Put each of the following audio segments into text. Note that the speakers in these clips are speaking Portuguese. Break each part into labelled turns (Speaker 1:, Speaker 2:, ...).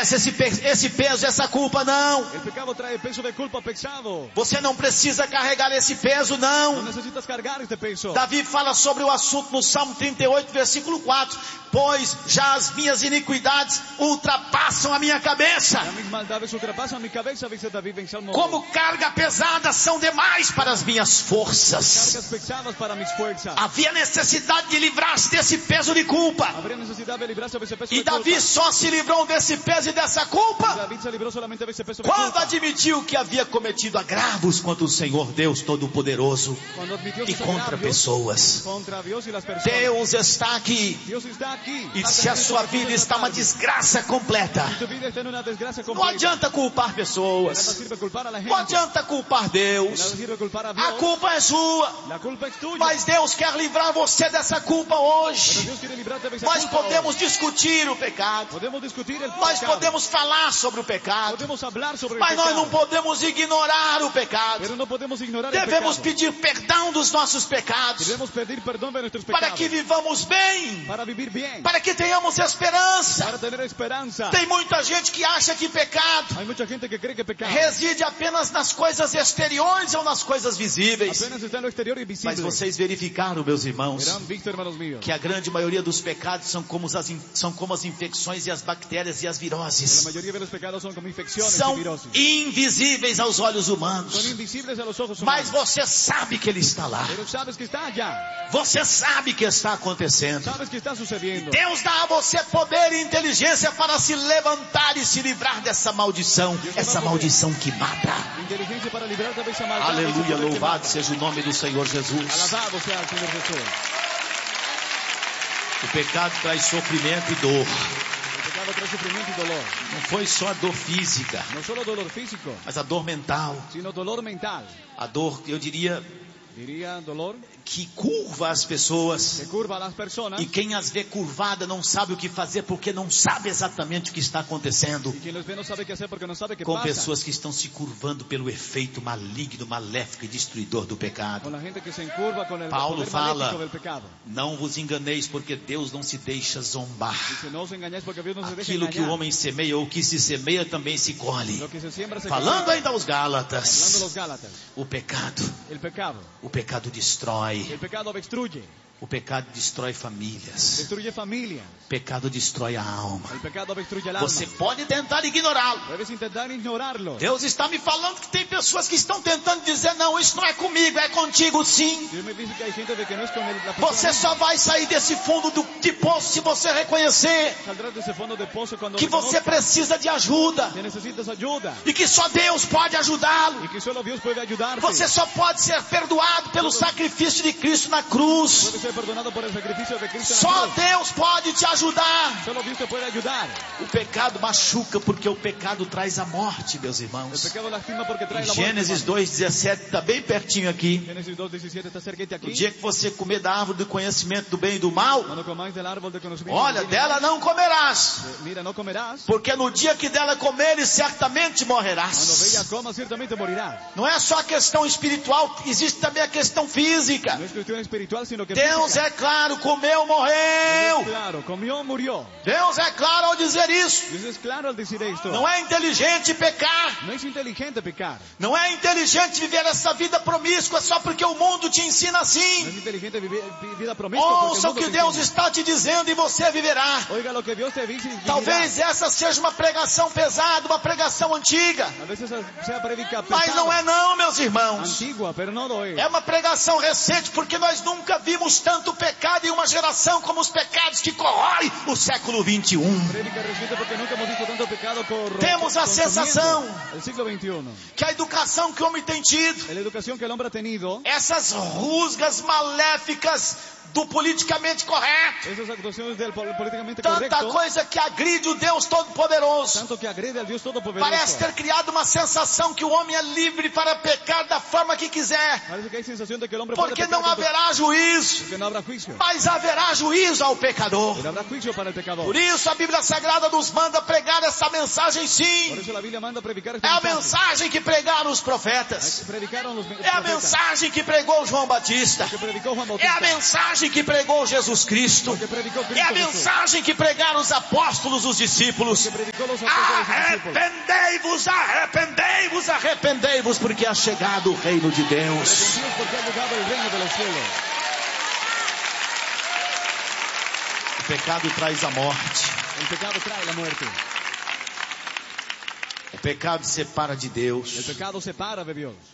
Speaker 1: merece esse peso, essa culpa, não.
Speaker 2: El pecado trae peso de culpa pesado.
Speaker 1: Você não precisa carregar esse peso,
Speaker 2: No
Speaker 1: não.
Speaker 2: necesitas cargar este peso.
Speaker 1: Davi fala sobre o assunto no Salmo 38, versículo 4. Pois já as minhas iniquidades ultrapassam a minha cabeça.
Speaker 2: Las mis maldades ultrapasan mi cabeza, dice David en Salmo.
Speaker 1: Como carga pesada são demais para as minhas forças.
Speaker 2: Cargas pesadas para mis fuerzas.
Speaker 1: Havia necessidade de livrar-se desse peso de culpa.
Speaker 2: Habría necesidad de librarse de ese peso
Speaker 1: E
Speaker 2: de culpa.
Speaker 1: Davi só se livrou desse peso e dessa culpa
Speaker 2: David se libró solamente de ese peso de
Speaker 1: quando
Speaker 2: culpa.
Speaker 1: admitiu que havia cometido agravos contra o Senhor Deus Todo-Poderoso
Speaker 2: Cuando admitió
Speaker 1: e
Speaker 2: sus
Speaker 1: contra
Speaker 2: agravios
Speaker 1: pessoas.
Speaker 2: contra Dios y las personas.
Speaker 1: Deus está aqui.
Speaker 2: Dios está aquí.
Speaker 1: E se a sua vida está uma desgraça completa,
Speaker 2: Si tu vida está en una desgracia
Speaker 1: não
Speaker 2: completa,
Speaker 1: adianta culpar
Speaker 2: nada
Speaker 1: pessoas.
Speaker 2: sirve culpar a la gente.
Speaker 1: Não adianta culpar Deus.
Speaker 2: Nada sirve culpar a
Speaker 1: A
Speaker 2: Dios.
Speaker 1: culpa é sua.
Speaker 2: La culpa es tuya.
Speaker 1: Mas Deus quer livrar você dessa culpa
Speaker 2: Pero
Speaker 1: hoje.
Speaker 2: Dios quiere librarte de esa
Speaker 1: Nós
Speaker 2: culpa
Speaker 1: podemos
Speaker 2: hoy.
Speaker 1: discutir o pecado.
Speaker 2: Podemos discutir el
Speaker 1: Nós
Speaker 2: pecado.
Speaker 1: podemos falar sobre o pecado.
Speaker 2: Podemos hablar sobre
Speaker 1: Mas
Speaker 2: el
Speaker 1: nós
Speaker 2: pecado.
Speaker 1: não podemos ignorar o pecado.
Speaker 2: Pero no podemos ignorar el
Speaker 1: Devemos
Speaker 2: pecado.
Speaker 1: pedir perdão dos nossos pecados.
Speaker 2: Debemos pedir perdón de nuestros
Speaker 1: Para
Speaker 2: pecados.
Speaker 1: que vivamos bem.
Speaker 2: Para vivir bien.
Speaker 1: Para que tenhamos esperança.
Speaker 2: Para tener esperanza.
Speaker 1: Tem muita gente que acha que pecado
Speaker 2: Hay mucha gente que cree que pecado
Speaker 1: reside apenas nas coisas exteriores ou nas coisas visíveis.
Speaker 2: apenas está en lo exterior y visible.
Speaker 1: Mas vocês verificaram, meus irmãos,
Speaker 2: Verán visto, hermanos míos,
Speaker 1: que a grande maioria dos pecados são como as infecções e as bactérias e as
Speaker 2: la
Speaker 1: viroses.
Speaker 2: mayoría de los pecados son como infecciones
Speaker 1: São
Speaker 2: y virosis.
Speaker 1: invisíveis aos olhos
Speaker 2: Son
Speaker 1: humanos.
Speaker 2: invisibles a los ojos
Speaker 1: Mas
Speaker 2: humanos.
Speaker 1: você sabe que ele está lá.
Speaker 2: Pero sabes que está allá.
Speaker 1: Você sabe que está acontecendo.
Speaker 2: Sabes que está sucediendo.
Speaker 1: Deus dá a você poder e inteligência para se levantar e se livrar dessa maldição. Essa maldição que mata.
Speaker 2: Inteligencia para librarte de esa maldad.
Speaker 1: Aleluia,
Speaker 2: ese poder que
Speaker 1: louvado
Speaker 2: mata.
Speaker 1: seja o nome do Senhor Jesus.
Speaker 2: Alabado sea el Señor Jesús.
Speaker 1: O pecado traz sofrimento e dor.
Speaker 2: El pecado trae sufrimiento y dolor.
Speaker 1: Não foi só a dor física,
Speaker 2: No solo dolor físico,
Speaker 1: mas a dor mental.
Speaker 2: sino dolor mental.
Speaker 1: A dor, eu diria,
Speaker 2: Diría dolor
Speaker 1: que curva as pessoas.
Speaker 2: que curva a las personas.
Speaker 1: E quem as vê curvada não sabe o que fazer porque não sabe exatamente o que está acontecendo.
Speaker 2: Y quien los ve no sabe qué hacer porque no sabe qué
Speaker 1: Com
Speaker 2: pasa.
Speaker 1: pessoas que estão se curvando pelo efeito maligno, maléfico e destruidor do pecado.
Speaker 2: Con la gente que se encurva con el
Speaker 1: Paulo
Speaker 2: poder
Speaker 1: fala,
Speaker 2: maléfico del pecado.
Speaker 1: não vos enganeis porque Deus não se deixa zombar.
Speaker 2: Dice, no os engañáis porque Dios no se deja
Speaker 1: Aquilo que o
Speaker 2: engañar.
Speaker 1: homem semeia ou que se semeia também se colhe.
Speaker 2: Lo que se siembra se
Speaker 1: Falando
Speaker 2: cosecha.
Speaker 1: ainda aos
Speaker 2: Hablando
Speaker 1: Gálatas,
Speaker 2: los Gálatas.
Speaker 1: o pecado
Speaker 2: El pecado
Speaker 1: destrói.
Speaker 2: El pecado destruye.
Speaker 1: O pecado destrói famílias.
Speaker 2: Destruye familias.
Speaker 1: O pecado destrói a alma.
Speaker 2: El pecado destruye el alma.
Speaker 1: Você pode tentar ignorá-lo.
Speaker 2: Debes intentar ignorarlo.
Speaker 1: Deus está me falando que tem pessoas que estão tentando dizer, não, isso não é comigo, é contigo sim.
Speaker 2: Dios me dice que hay gente de que no es con la persona
Speaker 1: Você
Speaker 2: misma.
Speaker 1: só vai sair desse fundo de poço se você reconhecer
Speaker 2: Saldrás de ese fondo de pozo cuando
Speaker 1: que você
Speaker 2: reconozcas
Speaker 1: precisa de ajuda
Speaker 2: que necesitas ayuda.
Speaker 1: e que só Deus pode ajudá-lo.
Speaker 2: Y que solo Dios puede ayudarte.
Speaker 1: Você só pode ser perdoado pelo sacrifício de Cristo na cruz.
Speaker 2: Puedes ser perdonado por el sacrificio de Cristo en la
Speaker 1: Só
Speaker 2: cruz.
Speaker 1: Deus pode te ajudar.
Speaker 2: Solo Dios te puede ayudar.
Speaker 1: O pecado machuca porque o pecado traz a morte, meus
Speaker 2: El
Speaker 1: irmãos.
Speaker 2: pecado lastima porque trae
Speaker 1: Em
Speaker 2: la muerte.
Speaker 1: Gênesis
Speaker 2: hermano.
Speaker 1: 2:17, está bem pertinho aqui.
Speaker 2: Génesis 2:17 está cerquita
Speaker 1: O
Speaker 2: aquí.
Speaker 1: dia que você comer da árvore do conhecimento do bem e do mal,
Speaker 2: Cuando comáis del árbol de conocimiento
Speaker 1: olha,
Speaker 2: del bien y
Speaker 1: dela não comerás.
Speaker 2: del mal, mira, no comerás.
Speaker 1: Porque no dia que dela comeres, certamente
Speaker 2: Cuando de ella
Speaker 1: morrerás.
Speaker 2: comas, ciertamente morirás.
Speaker 1: Não é só a questão espiritual, existe também a questão física.
Speaker 2: No es cuestión espiritual, sino que
Speaker 1: Deus
Speaker 2: física.
Speaker 1: é claro, comeu,
Speaker 2: Dios
Speaker 1: morreu.
Speaker 2: es claro, comió, murió.
Speaker 1: Deus é claro ao dizer isso.
Speaker 2: Dios es claro al decir esto.
Speaker 1: Não é inteligente pecar.
Speaker 2: No es inteligente pecar.
Speaker 1: Não é inteligente viver essa vida promíscua só porque o mundo te ensina
Speaker 2: No es
Speaker 1: assim.
Speaker 2: inteligente vivir vida promiscua. porque el
Speaker 1: Ouça o
Speaker 2: mundo
Speaker 1: que
Speaker 2: te
Speaker 1: Deus
Speaker 2: enseña.
Speaker 1: está te dizendo e você viverá.
Speaker 2: Oiga lo que Dios te dice y vivirá.
Speaker 1: Talvez essa seja uma pregação pesada, uma pregação antiga.
Speaker 2: A veces sea predica
Speaker 1: Mas
Speaker 2: pesada,
Speaker 1: não é não, meus irmãos.
Speaker 2: antigua, pero no lo es.
Speaker 1: É uma pregação recente, porque nós nunca vimos tanto pecado em uma geração como os pecados que corroem o século 21.
Speaker 2: Predica reciente porque nunca hemos visto tanto pecado
Speaker 1: Temos a sensação
Speaker 2: el siglo XXI.
Speaker 1: Que a educação que o homem tem tido,
Speaker 2: La educación que el hombre ha tenido,
Speaker 1: essas rusgas maléficas do politicamente correto,
Speaker 2: esas actuaciones del políticamente
Speaker 1: tanta
Speaker 2: correcto,
Speaker 1: coisa que agride o Deus Todo-Poderoso,
Speaker 2: tanto que agrede al Dios Todopoderoso.
Speaker 1: parece ter criado uma sensação que o homem é livre para pecar da forma que quiser,
Speaker 2: Parece que hay sensación de que el hombre puede
Speaker 1: porque
Speaker 2: pecar
Speaker 1: não haverá juízo.
Speaker 2: porque Porque no habrá juicio.
Speaker 1: mas haverá juízo ao pecador.
Speaker 2: Pero habrá juicio para el pecador.
Speaker 1: Por isso a Bíblia Sagrada nos manda pregar essa mensagem
Speaker 2: Por
Speaker 1: sim.
Speaker 2: eso la Biblia manda predicar
Speaker 1: É
Speaker 2: esta
Speaker 1: a mensagem que pregaram os profetas.
Speaker 2: Predicaron los
Speaker 1: É a
Speaker 2: profetas.
Speaker 1: mensagem que pregou João Batista.
Speaker 2: Que predicó Juan
Speaker 1: É a
Speaker 2: Bautista.
Speaker 1: mensagem que pregou Jesus Cristo.
Speaker 2: Que predicó Cristo
Speaker 1: É a
Speaker 2: Jesús.
Speaker 1: mensagem que pregaram os apóstolos, os discípulos.
Speaker 2: Que predicó los apóstoles y discípulos.
Speaker 1: Arrependei-vos, arrependei-vos, arrependei-vos, porque é chegado o reino de Deus.
Speaker 2: Arrepentidos porque ha llegado el reino de los cielos.
Speaker 1: O pecado traz a morte.
Speaker 2: El pecado trae la muerte.
Speaker 1: O pecado separa de
Speaker 2: El
Speaker 1: Deus.
Speaker 2: pecado separa de Dios.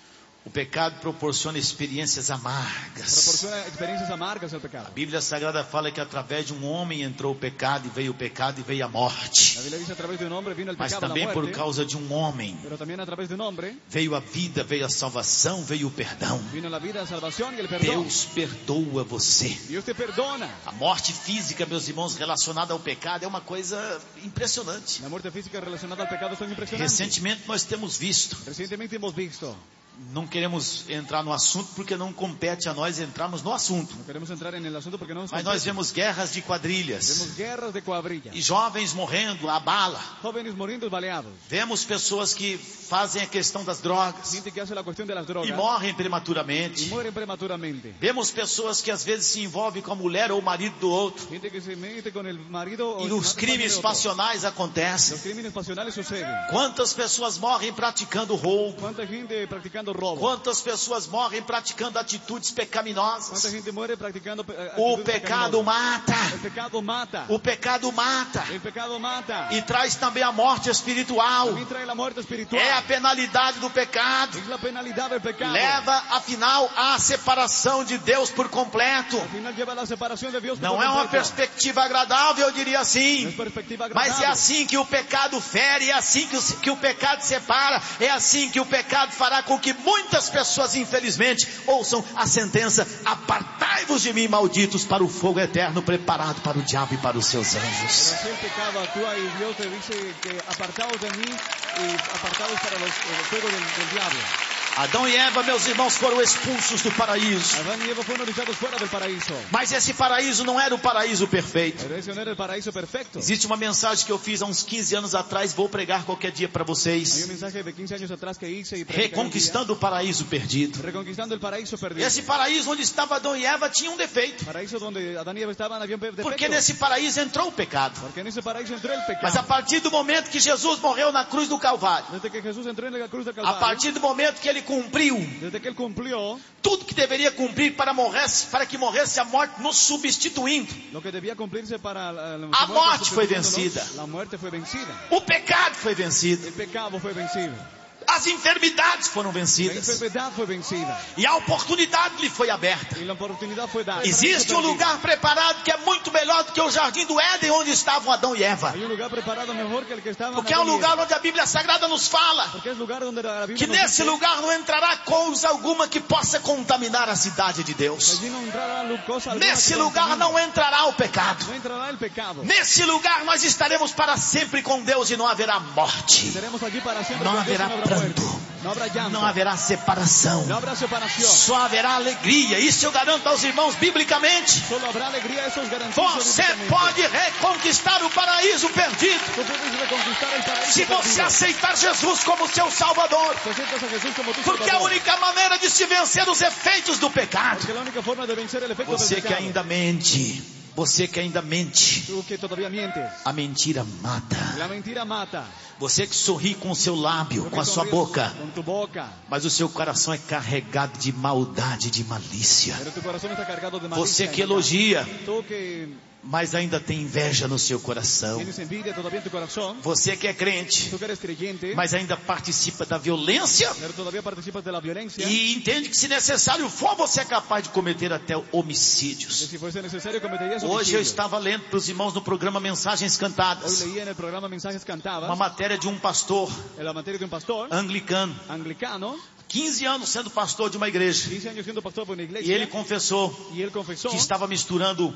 Speaker 1: O pecado proporciona experiências amargas.
Speaker 2: Proporciona experiencias amargas al pecado.
Speaker 1: A Bíblia Sagrada fala que através de um homem entrou o pecado e veio o pecado e veio a morte.
Speaker 2: La Biblia dice a través de un hombre vino el
Speaker 1: Mas
Speaker 2: pecado, la
Speaker 1: também por
Speaker 2: muerte.
Speaker 1: causa de um homem
Speaker 2: Pero también a través de un hombre
Speaker 1: veio a vida, veio a salvação, veio o perdão.
Speaker 2: vino la vida, la salvación y el perdón.
Speaker 1: Deus perdoa você.
Speaker 2: Dios te perdona.
Speaker 1: A morte física, meus irmãos, relacionada ao pecado é uma coisa impressionante.
Speaker 2: La muerte física relacionada al pecado es tan impresionante.
Speaker 1: Recentemente nós temos visto.
Speaker 2: Recientemente hemos visto.
Speaker 1: Não queremos entrar no assunto porque não compete a nós entrarmos no assunto.
Speaker 2: No queremos entrar en el asunto porque no nos
Speaker 1: Mas nós
Speaker 2: compete.
Speaker 1: vemos guerras de quadrilhas.
Speaker 2: Vemos guerras de cuadrillas.
Speaker 1: E jovens morrendo a bala.
Speaker 2: Jóvenes muriendo baleados.
Speaker 1: Vemos pessoas que fazem a questão das drogas
Speaker 2: Gente que hace la cuestión de las
Speaker 1: e
Speaker 2: drogas.
Speaker 1: morrem
Speaker 2: Y
Speaker 1: prematuramente.
Speaker 2: mueren prematuramente.
Speaker 1: Vemos pessoas que às vezes se envolvem com a mulher ou o marido do outro.
Speaker 2: Gente que se mete con el marido o
Speaker 1: E
Speaker 2: se
Speaker 1: os
Speaker 2: mata con
Speaker 1: crimes
Speaker 2: el otro.
Speaker 1: passionais acontecem.
Speaker 2: Los crímenes pasionales suceden.
Speaker 1: Quantas pessoas morrem praticando roubo?
Speaker 2: ¿Cuánta gente practicando robo?
Speaker 1: Quantas pessoas morrem praticando atitudes
Speaker 2: ¿Cuánta
Speaker 1: pecaminosas?
Speaker 2: gente muere practicando
Speaker 1: O
Speaker 2: actitudes
Speaker 1: pecado
Speaker 2: pecaminosas?
Speaker 1: mata.
Speaker 2: El pecado mata.
Speaker 1: O pecado mata.
Speaker 2: El pecado mata.
Speaker 1: E traz também a morte espiritual.
Speaker 2: También trae la muerte espiritual.
Speaker 1: É a penalidade do pecado.
Speaker 2: Es la penalidad del pecado.
Speaker 1: Leva, afinal, à separação de Deus por completo.
Speaker 2: Al final lleva a la separación de Dios. por
Speaker 1: Não é uma
Speaker 2: completo.
Speaker 1: perspectiva agradável, eu diria
Speaker 2: No es
Speaker 1: assim.
Speaker 2: perspectiva
Speaker 1: Mas é
Speaker 2: agradable.
Speaker 1: assim que o pecado fere, é assim que o pecado separa, é assim que o pecado fará com que muitas pessoas, infelizmente, ouçam a sentença: apartai-vos de mim, malditos, para o fogo eterno preparado para o diabo e para os seus
Speaker 2: Pero
Speaker 1: anjos.
Speaker 2: así el pecado actúa y Dios te dice que apartados de mí y apartados para el fuego del diablo.
Speaker 1: Adão e Eva, meus irmãos, foram expulsos do paraíso.
Speaker 2: Adán y Eva fueron echados fuera del paraíso.
Speaker 1: Mas esse paraíso não era o paraíso perfeito.
Speaker 2: Pero ese no era el paraíso perfecto.
Speaker 1: Existe uma mensagem que eu fiz há uns 15 anos atrás, vou pregar qualquer dia para
Speaker 2: Hay
Speaker 1: vocês.
Speaker 2: un mensaje de 15 años atrás que hice y prediqué un día.
Speaker 1: Reconquistando o paraíso perdido.
Speaker 2: Reconquistando el paraíso perdido.
Speaker 1: Esse paraíso onde estava Adão e Eva tinha um defeito.
Speaker 2: Paraíso donde Adán y Eva estaban había un defecto.
Speaker 1: Porque nesse paraíso entrou o pecado.
Speaker 2: Porque en ese paraíso entró el pecado.
Speaker 1: Mas a partir do momento que Jesus morreu na cruz do Calvário,
Speaker 2: Desde que Jesús entró en la cruz del
Speaker 1: a
Speaker 2: Calvario,
Speaker 1: partir do momento que ele cumpriu
Speaker 2: desde que él cumplió
Speaker 1: tudo que deveria cumprir para que morresse a morte, nos substituindo,
Speaker 2: lo que debía cumplirse para
Speaker 1: A morte foi vencida.
Speaker 2: La muerte fue vencida.
Speaker 1: o pecado foi vencido,
Speaker 2: El pecado fue vencido.
Speaker 1: as enfermidades foram
Speaker 2: La
Speaker 1: vencidas
Speaker 2: enfermedad fue vencida.
Speaker 1: e a oportunidade lhe foi aberta.
Speaker 2: Y la oportunidad fue dada.
Speaker 1: Existe um lugar preparado que é muito melhor do que o jardim do Éden, onde estavam Adão e Eva.
Speaker 2: Hay un lugar preparado mejor que el que estaba.
Speaker 1: Porque é um lugar onde a Bíblia Sagrada nos fala
Speaker 2: Porque es lugar donde la Biblia
Speaker 1: que
Speaker 2: nos
Speaker 1: nesse
Speaker 2: dice
Speaker 1: lugar não entrará coisa alguma que possa contaminar a cidade de
Speaker 2: que
Speaker 1: Deus.
Speaker 2: allí no entrará cosa alguna
Speaker 1: Nesse
Speaker 2: que
Speaker 1: lugar
Speaker 2: contamine.
Speaker 1: não entrará o pecado.
Speaker 2: No entrará el pecado.
Speaker 1: Nesse lugar nós estaremos para sempre com Deus e não haverá morte.
Speaker 2: Estaremos allí para siempre.
Speaker 1: Não
Speaker 2: con Dios y
Speaker 1: haverá
Speaker 2: no habrá muerte.
Speaker 1: pranto.
Speaker 2: No habrá llanto.
Speaker 1: Não haverá separação.
Speaker 2: No habrá separación.
Speaker 1: Só haverá alegria. Isso eu garanto aos irmãos biblicamente.
Speaker 2: Solo habrá alegría. Esos garantizos.
Speaker 1: Você pode reconquistar o paraíso perdido
Speaker 2: Tú puedes reconquistar el paraíso
Speaker 1: se você
Speaker 2: perdido.
Speaker 1: aceitar Jesus como seu Salvador.
Speaker 2: Si aceptas a Jesús como tu
Speaker 1: Porque a
Speaker 2: Salvador.
Speaker 1: única maneira de se vencer os efeitos do pecado.
Speaker 2: Porque la única forma de vencer el efecto
Speaker 1: Você
Speaker 2: del
Speaker 1: que
Speaker 2: pecado.
Speaker 1: ainda mente, você que ainda mente,
Speaker 2: Tú que todavía mientes.
Speaker 1: a mentira mata.
Speaker 2: La mentira mata.
Speaker 1: Você que sorri com o seu lábio,
Speaker 2: Tú
Speaker 1: com
Speaker 2: que
Speaker 1: a sua
Speaker 2: sonríes
Speaker 1: boca,
Speaker 2: Con tu boca.
Speaker 1: mas o seu coração é carregado de maldade, de malícia.
Speaker 2: Pero tu corazón está cargado de
Speaker 1: Você
Speaker 2: malicia.
Speaker 1: que elogia,
Speaker 2: Tú que
Speaker 1: mas ainda tem inveja no seu coração.
Speaker 2: tienes envidia todavía en tu corazón.
Speaker 1: Você que é crente,
Speaker 2: Tú que eres creyente.
Speaker 1: mas ainda participa da violência
Speaker 2: Pero todavía participas de la violencia.
Speaker 1: e entende que se necessário for, você é capaz de cometer até
Speaker 2: Que
Speaker 1: homicídios.
Speaker 2: si fuese necesario cometerías
Speaker 1: Hoje eu
Speaker 2: homicidio.
Speaker 1: estava lendo para os irmãos no programa Mensagens
Speaker 2: Hoy
Speaker 1: Cantadas
Speaker 2: leía en el programa Mensajes Cantadas.
Speaker 1: uma matéria de um pastor
Speaker 2: En la materia de un pastor
Speaker 1: anglicano,
Speaker 2: anglicano.
Speaker 1: 15 anos sendo pastor de uma igreja,
Speaker 2: 15 años siendo pastor por una
Speaker 1: e
Speaker 2: iglesia.
Speaker 1: ele confessou
Speaker 2: Y él confesó
Speaker 1: que estava misturando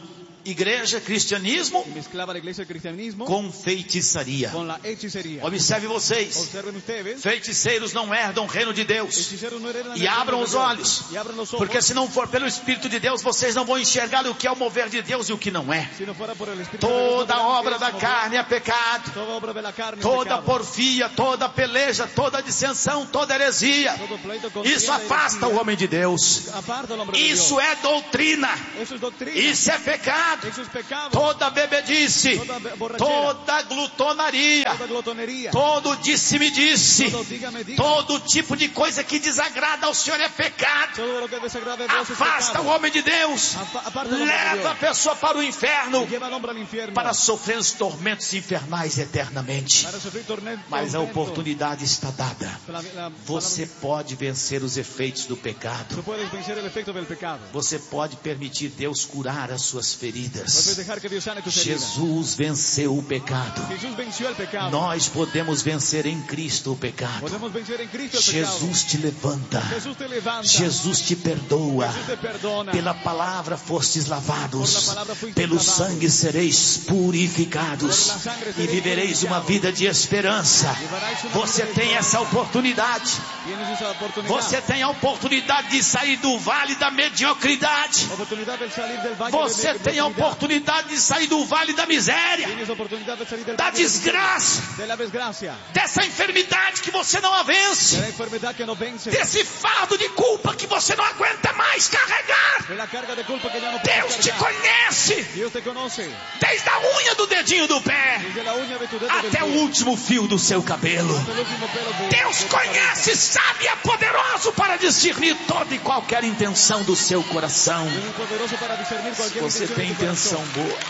Speaker 1: igreja, cristianismo,
Speaker 2: y mezclaba la iglesia el cristianismo
Speaker 1: com feitiçaria.
Speaker 2: con la hechicería.
Speaker 1: Observe vocês,
Speaker 2: Observen ustedes,
Speaker 1: feiticeiros não herdam o reino de Deus.
Speaker 2: hechiceros no heredan
Speaker 1: E
Speaker 2: el reino
Speaker 1: abram
Speaker 2: de
Speaker 1: os
Speaker 2: Dios.
Speaker 1: olhos,
Speaker 2: Y abran los ojos,
Speaker 1: porque se não for pelo Espírito de Deus, vocês não vão enxergar o que é o mover de Deus e o que não é.
Speaker 2: si no fuera por el Espíritu de Dios, no
Speaker 1: Toda
Speaker 2: verán
Speaker 1: obra
Speaker 2: que es
Speaker 1: da
Speaker 2: como
Speaker 1: carne é pecado.
Speaker 2: toda obra de la carne es
Speaker 1: Toda
Speaker 2: pecado.
Speaker 1: porfia, toda peleja, toda dissensão, toda heresia.
Speaker 2: Todo pleito,
Speaker 1: Isso
Speaker 2: contienda,
Speaker 1: afasta o
Speaker 2: herejía,
Speaker 1: homem de Deus.
Speaker 2: aparta al hombre de
Speaker 1: Isso
Speaker 2: Dios.
Speaker 1: é doutrina.
Speaker 2: Eso es doctrina.
Speaker 1: Isso é pecado.
Speaker 2: Eso es pecado.
Speaker 1: Toda bebedice,
Speaker 2: Toda borrachera.
Speaker 1: toda glutonaria,
Speaker 2: Toda glotonería.
Speaker 1: todo disse-me-disse,
Speaker 2: Todo dígame, dígame.
Speaker 1: todo tipo de coisa que desagrada ao Senhor é pecado.
Speaker 2: Todo lo que desagrade a Dios es
Speaker 1: Afasta o
Speaker 2: pecado.
Speaker 1: homem de Deus.
Speaker 2: Aparta al hombre de
Speaker 1: Leva a
Speaker 2: Dios.
Speaker 1: pessoa para o inferno,
Speaker 2: Lleva al hombre al infierno.
Speaker 1: para sofrer os tormentos infernais eternamente.
Speaker 2: Para sufrir
Speaker 1: Mas a
Speaker 2: tormento.
Speaker 1: oportunidade está dada.
Speaker 2: La
Speaker 1: Você pode vencer os efeitos do
Speaker 2: Tú
Speaker 1: pecado.
Speaker 2: puedes vencer el efecto del pecado.
Speaker 1: Você pode permitir Deus curar as suas
Speaker 2: Puedes
Speaker 1: feridas.
Speaker 2: dejar que Dios sane tus heridas.
Speaker 1: Jesus venceu o pecado.
Speaker 2: Jesús venció el pecado.
Speaker 1: Nós podemos vencer em Cristo o pecado.
Speaker 2: Podemos vencer en Cristo el pecado.
Speaker 1: Jesus te levanta.
Speaker 2: Jesús te levanta.
Speaker 1: Jesus te perdoa.
Speaker 2: Jesús te perdona.
Speaker 1: Pela palavra fostes lavados.
Speaker 2: Por la palabra fuiste
Speaker 1: Pelo
Speaker 2: lavados.
Speaker 1: sangue sereis purificados.
Speaker 2: Por la sangre
Speaker 1: E
Speaker 2: sereis
Speaker 1: vivereis uma
Speaker 2: purificados.
Speaker 1: vida de esperança.
Speaker 2: Llevaréis una
Speaker 1: Você
Speaker 2: vida de
Speaker 1: tem
Speaker 2: esperança.
Speaker 1: essa oportunidade.
Speaker 2: Tienes esa oportunidad.
Speaker 1: Você tem a oportunidade de sair do vale da mediocridade.
Speaker 2: Oportunidad de salir del valle
Speaker 1: Você
Speaker 2: de
Speaker 1: tem a
Speaker 2: mediocridad.
Speaker 1: oportunidade de sair do vale da miséria,
Speaker 2: Tienes oportunidad de salir del
Speaker 1: da
Speaker 2: valle de
Speaker 1: desgraça,
Speaker 2: miseria, de la desgracia,
Speaker 1: dessa enfermidade que você não a
Speaker 2: de
Speaker 1: vence,
Speaker 2: la enfermedad que no vence,
Speaker 1: desse fardo de culpa que você não aguenta mais carregar.
Speaker 2: de la carga de culpa que ya no puedes
Speaker 1: Deus te
Speaker 2: cargar.
Speaker 1: conhece
Speaker 2: Dios te conoce
Speaker 1: desde a unha do dedinho do pé
Speaker 2: desde la uña de tu dedo del
Speaker 1: até o
Speaker 2: pie,
Speaker 1: último fio do seu cabelo.
Speaker 2: hasta el último pelo de
Speaker 1: Deus
Speaker 2: de tu cabeza.
Speaker 1: conhece, sabe, é poderoso para discernir toda e qualquer intenção do seu coração.
Speaker 2: Dios es poderoso para discernir
Speaker 1: Se
Speaker 2: cualquier
Speaker 1: você
Speaker 2: intención
Speaker 1: tem
Speaker 2: de tu
Speaker 1: intenção
Speaker 2: corazón.
Speaker 1: boa,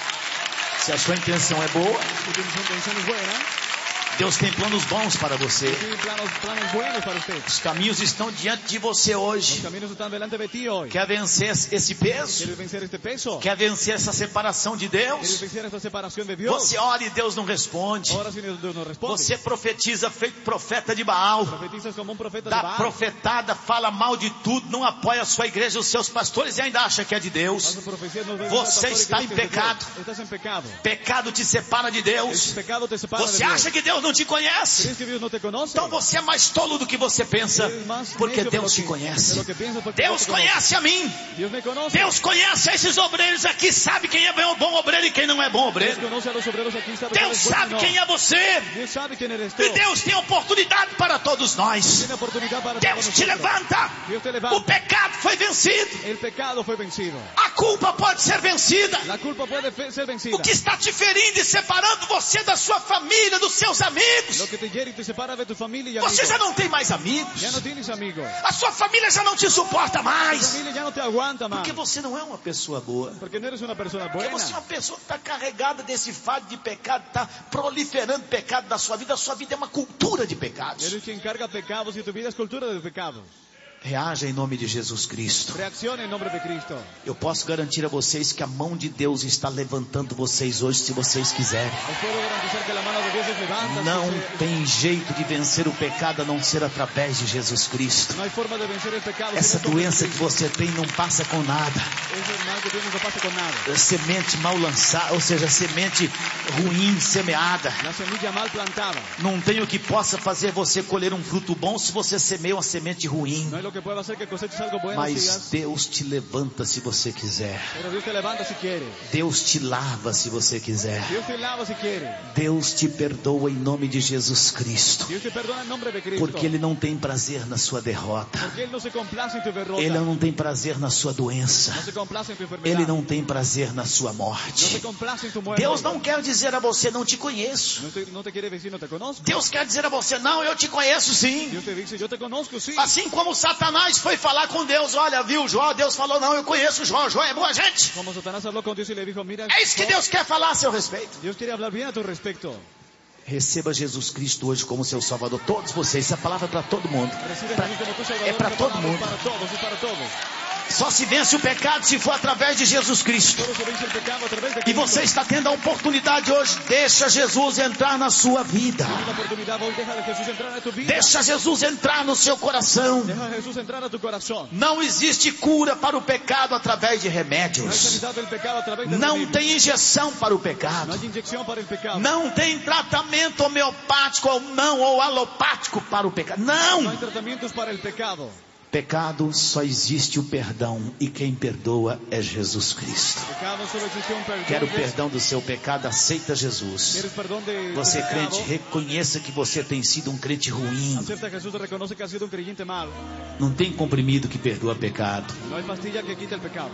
Speaker 1: se a sua intenção é boa,
Speaker 2: Si tienes intenciones buenas,
Speaker 1: Deus tem planos bons para você.
Speaker 2: tienes planos buenos para usted.
Speaker 1: Os caminhos estão diante de você
Speaker 2: Los
Speaker 1: hoje.
Speaker 2: caminos están delante de ti hoy.
Speaker 1: Quer vencer esse peso?
Speaker 2: ¿Quieres vencer este peso?
Speaker 1: Quer vencer essa separação de
Speaker 2: ¿Quieres
Speaker 1: Deus?
Speaker 2: vencer esta separación de Dios?
Speaker 1: Você ora e Deus não responde.
Speaker 2: Ahora si Dios no responde.
Speaker 1: Você profetiza feito profeta de Baal.
Speaker 2: Profetizas como un profeta de
Speaker 1: Dá
Speaker 2: Baal.
Speaker 1: profetada, fala mal de tudo, não apoia a sua igreja, os seus pastores e ainda acha que é de Deus.
Speaker 2: Haces profecías, no ves
Speaker 1: Você
Speaker 2: al pastor y
Speaker 1: está
Speaker 2: crees
Speaker 1: em
Speaker 2: que es de Dios.
Speaker 1: pecado.
Speaker 2: Estás en pecado.
Speaker 1: Pecado te separa de Deus.
Speaker 2: El pecado te separa de
Speaker 1: Você
Speaker 2: Dios.
Speaker 1: acha que Deus não te conhece?
Speaker 2: ¿Crees que Dios no te conoce?
Speaker 1: Então você é mais tolo do que você pensa,
Speaker 2: Eres más
Speaker 1: porque
Speaker 2: necio de
Speaker 1: Deus
Speaker 2: lo
Speaker 1: te
Speaker 2: que-
Speaker 1: conhece.
Speaker 2: de lo que piensas, porque
Speaker 1: Deus
Speaker 2: Dios te conoce.
Speaker 1: conhece a mim.
Speaker 2: Dios me conoce.
Speaker 1: Deus conhece esses obreiros aqui, sabe quem é bom obreiro e quem não é bom
Speaker 2: Dios
Speaker 1: obreiro.
Speaker 2: conoce a los obreros aquí. Sabe quién
Speaker 1: Deus
Speaker 2: es bueno y
Speaker 1: sabe
Speaker 2: no.
Speaker 1: quem é você.
Speaker 2: Dios sabe quién eres tú.
Speaker 1: E Deus tem oportunidade para todos nós.
Speaker 2: Tiene oportunidad para
Speaker 1: Deus
Speaker 2: todos
Speaker 1: te
Speaker 2: nosotros.
Speaker 1: levanta.
Speaker 2: Dios te
Speaker 1: O
Speaker 2: levanta.
Speaker 1: pecado foi vencido.
Speaker 2: El pecado fue vencido.
Speaker 1: A culpa pode ser vencida.
Speaker 2: La culpa puede ser vencida.
Speaker 1: O que está te ferindo e separando você da sua família, dos seus amigos.
Speaker 2: Lo que te hiere y te separa de tu familia y
Speaker 1: Você
Speaker 2: amigos.
Speaker 1: já não tem mais amigos.
Speaker 2: Ya no tienes amigos.
Speaker 1: A sua família já não te suporta
Speaker 2: Tu
Speaker 1: mais.
Speaker 2: familia ya no te aguanta más.
Speaker 1: Porque você não é uma pessoa boa.
Speaker 2: Porque no eres una persona
Speaker 1: Porque
Speaker 2: buena.
Speaker 1: você é uma pessoa que está carregada desse fardo de pecado, está proliferando pecado da sua vida. A sua vida é uma cultura de pecados.
Speaker 2: Eres quien carga pecados y tu vida es cultura de pecados.
Speaker 1: Reaja em nome de Jesus Cristo.
Speaker 2: Reacciona en nombre de Cristo.
Speaker 1: Eu posso garantir a vocês que a mão de Deus está levantando vocês hoje, se vocês quiserem.
Speaker 2: Os puedo garantizar que la mano de Dios les levanta.
Speaker 1: Não
Speaker 2: si se-
Speaker 1: tem jeito de vencer o pecado a não ser através de Jesus Cristo.
Speaker 2: No hay forma de vencer el pecado.
Speaker 1: Essa
Speaker 2: sino con
Speaker 1: doença que
Speaker 2: Cristo.
Speaker 1: você tem não passa com nada.
Speaker 2: Ese mal que tienes no pasa con nada.
Speaker 1: Semente mal lançada, ou seja, semente ruim semeada.
Speaker 2: La semilla mal plantada.
Speaker 1: Não tem o que possa fazer você colher um fruto bom se você semeia uma semente ruim.
Speaker 2: No hay lo que pueda hacer que coseches algo bueno.
Speaker 1: Mas
Speaker 2: sigas,
Speaker 1: Deus te levanta se você quiser.
Speaker 2: pero Dios te levanta si quiere.
Speaker 1: Deus te lava se você quiser.
Speaker 2: Dios te lava si quiere.
Speaker 1: Deus te perdoa em nome de Jesus Cristo.
Speaker 2: Dios te perdona en nombre de Cristo.
Speaker 1: Porque Ele não tem prazer na sua derrota.
Speaker 2: Porque Él no se complace en tu derrota.
Speaker 1: Ele não tem prazer na sua doença.
Speaker 2: No se complace en tu enfermedad.
Speaker 1: Ele não tem prazer na sua
Speaker 2: No se
Speaker 1: morte.
Speaker 2: complace en tu muerte.
Speaker 1: Deus não quer dizer a você, não te conheço.
Speaker 2: No te quiere decir no te conozco.
Speaker 1: Deus quer dizer a você, não, eu te conheço sim.
Speaker 2: Dios te dice yo te conozco, sí.
Speaker 1: Assim como Satanás foi falar com Deus, olha, viu Jó? Deus falou, não, eu conheço Jó, Jó é boa gente.
Speaker 2: Como Satanás habló con Dios y le dijo, mira,
Speaker 1: É isso que Deus quer falar a seu respeito.
Speaker 2: Dios quiere hablar bien a tu respecto.
Speaker 1: Receba Jesus Cristo hoje como seu Salvador. Todos vocês, essa palavra é para todo mundo.
Speaker 2: Recibe a Jesús como tu Salvador.
Speaker 1: É para
Speaker 2: Esta
Speaker 1: todo
Speaker 2: palabra
Speaker 1: mundo.
Speaker 2: Es para todos, es para todos.
Speaker 1: Só se vence o pecado se for através de Jesus Cristo.
Speaker 2: Solo se vence el pecado a través de
Speaker 1: E
Speaker 2: Cristo.
Speaker 1: você está tendo a oportunidade hoje. Deixa Jesus entrar na sua vida.
Speaker 2: Una oportunidad hoy, deja de Jesús entrar a tu vida.
Speaker 1: Deixa Jesus entrar no seu coração.
Speaker 2: Deja a Jesús entrar a tu corazón.
Speaker 1: Não existe cura para o pecado através de
Speaker 2: No hay
Speaker 1: remédios.
Speaker 2: sanidad del pecado a través de
Speaker 1: Não
Speaker 2: remedio.
Speaker 1: tem injeção para o
Speaker 2: No
Speaker 1: pecado.
Speaker 2: hay inyección para el pecado.
Speaker 1: Não tem tratamento homeopático ou alopático para o pecado.
Speaker 2: No
Speaker 1: Não!
Speaker 2: hay tratamientos para el pecado.
Speaker 1: Pecado só existe o perdão. E quem perdoa é Jesus Cristo.
Speaker 2: Pecado solo existe un perdón.
Speaker 1: Quer o perdão do seu pecado? Aceita Jesus.
Speaker 2: ¿Quieres perdón de
Speaker 1: Você
Speaker 2: pecado?
Speaker 1: crente, reconheça que você tem sido um crente ruim.
Speaker 2: Acepta a Jesús y reconoce que has sido un creyente mal.
Speaker 1: Não tem comprimido que perdoa pecado.
Speaker 2: No hay pastilla que quite el pecado.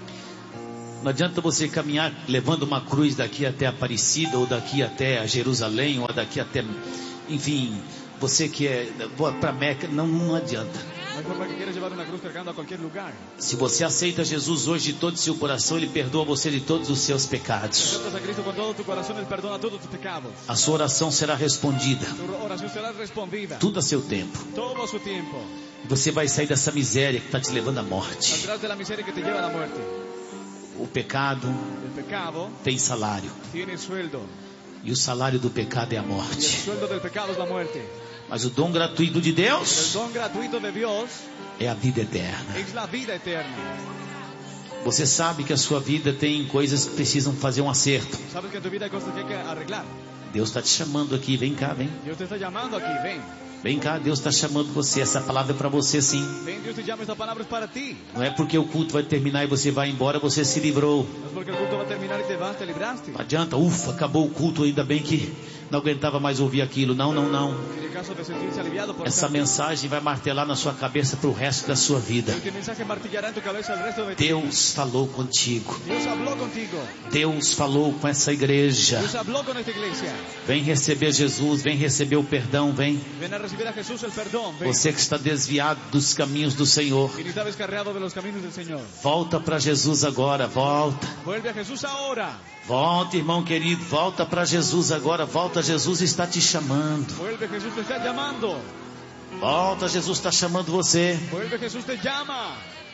Speaker 1: Não adianta você caminhar levando uma cruz daqui até Aparecida, ou daqui até Jerusalém, ou daqui até... Enfim, você que é para Meca, não adianta.
Speaker 2: No hay forma que quieras llevar una cruz cargando a cualquier lugar.
Speaker 1: Se você aceita Jesus hoje de todo o seu coração, Ele perdoa você de todos os seus
Speaker 2: Si
Speaker 1: pecados.
Speaker 2: aceptas a Cristo con todo tu corazón, Él perdona todos tus pecados.
Speaker 1: A sua oração será respondida.
Speaker 2: Tu oración será respondida.
Speaker 1: Tudo a seu tempo.
Speaker 2: Todo a su tiempo.
Speaker 1: Você vai sair dessa miséria que está te levando à morte.
Speaker 2: Atrás de la miseria que te lleva a la muerte.
Speaker 1: O pecado
Speaker 2: El pecado
Speaker 1: tem salário.
Speaker 2: tiene sueldo.
Speaker 1: E o salário do pecado é a
Speaker 2: Y el
Speaker 1: morte.
Speaker 2: sueldo del pecado es la muerte.
Speaker 1: Mas o dom gratuito de
Speaker 2: El
Speaker 1: Deus
Speaker 2: don gratuito de Dios
Speaker 1: é a vida eterna.
Speaker 2: es la vida eterna.
Speaker 1: Você sabe que a sua vida tem coisas que precisam fazer um acerto.
Speaker 2: Sabes que en tu vida hay cosas que hay que arreglar.
Speaker 1: Deus está te chamando aqui. Vem cá, vem.
Speaker 2: Dios te está llamando aquí. Ven.
Speaker 1: Vem cá, Deus está chamando você. Essa palavra é para você sim.
Speaker 2: Ven, Dios te llama. Esta palabra es para ti.
Speaker 1: Não é porque o culto vai terminar e você vai embora, você se livrou.
Speaker 2: No es porque el culto va a terminar y te vas, te libraste.
Speaker 1: Não adianta, ufa, acabou o culto, ainda bem que não aguentava mais ouvir aquilo. Não.
Speaker 2: En el caso de sentirse aliviado por
Speaker 1: Essa mensagem vai martelar na sua cabeça para o resto da sua vida.
Speaker 2: este mensaje martillará en tu cabeza el resto de ti.
Speaker 1: Deus falou contigo.
Speaker 2: Dios habló contigo.
Speaker 1: Deus falou com essa igreja.
Speaker 2: Dios habló con esta iglesia.
Speaker 1: Vem receber Jesus, vem receber o perdão, vem.
Speaker 2: Ven a recibir a Jesús el perdón. Ven.
Speaker 1: Você que está desviado dos caminhos do Senhor.
Speaker 2: Y ni está descarriado de los caminos del Señor.
Speaker 1: Volta para Jesus agora, volta.
Speaker 2: Vuelve a Jesús ahora.
Speaker 1: Volta, irmão querido, volta para Jesus agora. Volta, Jesus está te chamando.
Speaker 2: Vuelve, Jesús te está llamando.
Speaker 1: Volta, Jesus está chamando você.
Speaker 2: Vuelve, Jesús te llama.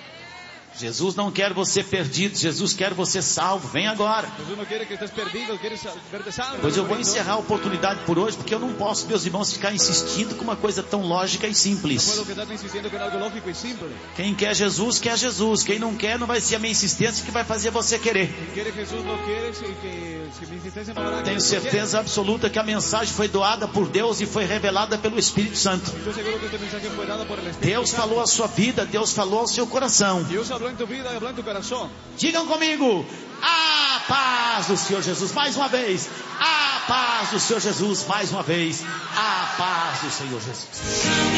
Speaker 1: Jesus não quer você perdido, Jesus quer você salvo. Vem agora.
Speaker 2: Jesús no quiere que estés perdido, quiere verte salvo.
Speaker 1: Pois eu vou encerrar a oportunidade por hoje, porque eu não posso, meus irmãos, ficar insistindo com uma coisa tão lógica e
Speaker 2: No
Speaker 1: simples.
Speaker 2: puedo quedarme insistiendo con algo lógico y simple.
Speaker 1: Quem quer Jesus, quer Jesus. Quem não quer, não vai ser a minha insistência que vai fazer você querer.
Speaker 2: Quien quiere Jesús no quiere, que mi insistencia no hará que
Speaker 1: Tenho
Speaker 2: tú
Speaker 1: certeza absoluta que a mensagem foi doada por Deus e foi revelada pelo Espírito Santo.
Speaker 2: quieras. Estoy seguro que este mensaje fue dado por el Espíritu
Speaker 1: Deus
Speaker 2: Santo.
Speaker 1: falou a sua vida, Deus falou ao seu coração.
Speaker 2: Dios habló en tu vida y habló en tu corazón.
Speaker 1: Digam comigo, a paz do Senhor Jesus, mais uma vez. A paz do Senhor Jesus, mais uma vez. A paz do Senhor Jesus.